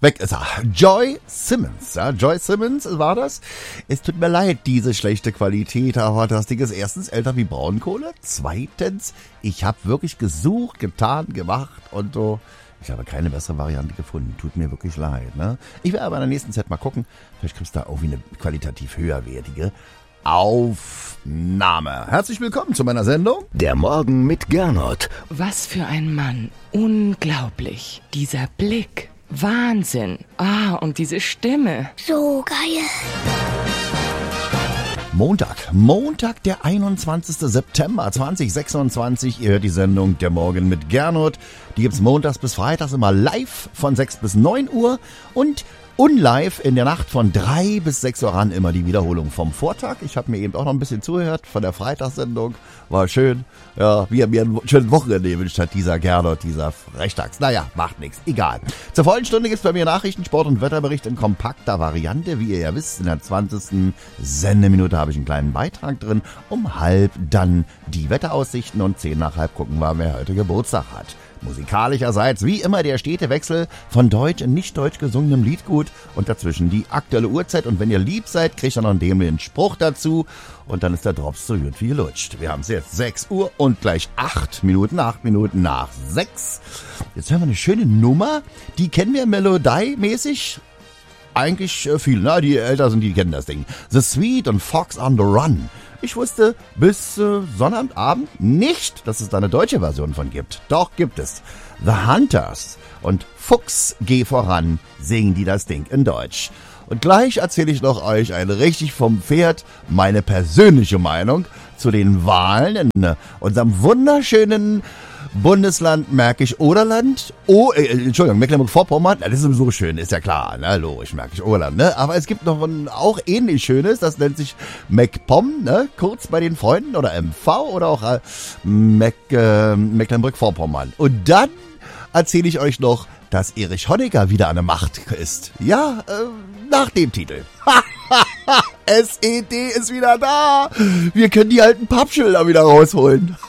Weg ist er. Joy Simmons. Ja, Joy Simmons war das. Es tut mir leid, diese schlechte Qualität, aber das Ding ist erstens älter wie Braunkohle. Zweitens, ich habe wirklich gesucht, getan, gemacht und so. Ich habe keine bessere Variante gefunden. Tut mir wirklich leid. Ne? Ich werde aber in der nächsten Zeit mal gucken. Vielleicht kriegst du da irgendwie eine qualitativ höherwertige Aufnahme. Herzlich willkommen zu meiner Sendung. Der Morgen mit Gernot. Was für ein Mann. Unglaublich. Dieser Blick. Wahnsinn. Und diese Stimme. So geil. Montag, der 21. September 2026. Ihr hört die Sendung Der Morgen mit Gernot. Die gibt's montags bis freitags immer live von 6 bis 9 Uhr und unlive in der Nacht von 3 bis 6 Uhr ran, immer die Wiederholung vom Vortag. Ich habe mir eben auch noch ein bisschen zugehört von der Freitagssendung. War schön. Ja, wie er mir ein schönes Wochenende gewünscht hat, dieser Gernot, dieser Frechtags. Naja, macht nichts. Egal. Zur vollen Stunde gibt's bei mir Nachrichten, Sport und Wetterbericht in kompakter Variante. Wie ihr ja wisst, in der 20. Sendeminute habe ich einen kleinen Beitrag drin. Um 12:30 dann die Wetteraussichten und 10:30 gucken wir, wer heute Geburtstag hat. Musikalischerseits wie immer der stete Wechsel von deutsch und nicht deutsch gesungenem Liedgut und dazwischen die aktuelle Uhrzeit. Und wenn ihr lieb seid, kriegt ihr noch den Spruch dazu und dann ist der Drops so gut wie gelutscht. Wir haben es jetzt 6 Uhr und gleich 8 Minuten nach 6. Jetzt hören wir eine schöne Nummer, die kennen wir melodiemäßig eigentlich viel. Na, die älter sind, die kennen das Ding. The Sweet und Fox on the Run. Ich wusste bis Sonnabend nicht, dass es da eine deutsche Version von gibt. Doch gibt es. The Hunters und Fuchs, geh voran, singen die das Ding in Deutsch. Und gleich erzähle ich noch euch eine richtig vom Pferd, meine persönliche Meinung zu den Wahlen in unserem wunderschönen Bundesland Märkisch-Oderland. Mecklenburg-Vorpommern. Das ist so schön, ist ja klar, ne? Logisch, Märkisch-Oderland, ne? Aber es gibt noch ein auch ähnlich schönes, das nennt sich MacPom, ne? Kurz bei den Freunden oder MV oder auch Mecklenburg-Vorpommern. Und dann erzähle ich euch noch, dass Erich Honecker wieder an der Macht ist. Ja, nach dem Titel. SED ist wieder da. Wir können die alten Pappschilder wieder rausholen.